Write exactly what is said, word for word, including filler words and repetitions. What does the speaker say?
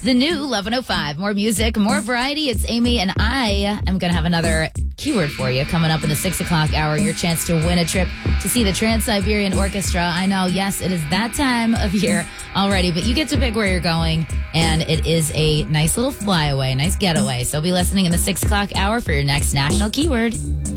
the new eleven oh five. More music, more variety. It's Amy, and I am going to have another keyword for you coming up in the six o'clock hour. Your chance to win a trip to see the Trans-Siberian Orchestra. I know, yes, it is that time of year already, but you get to pick where you're going, and it is a nice little flyaway, nice getaway. So be listening in the six o'clock hour for your next national keyword.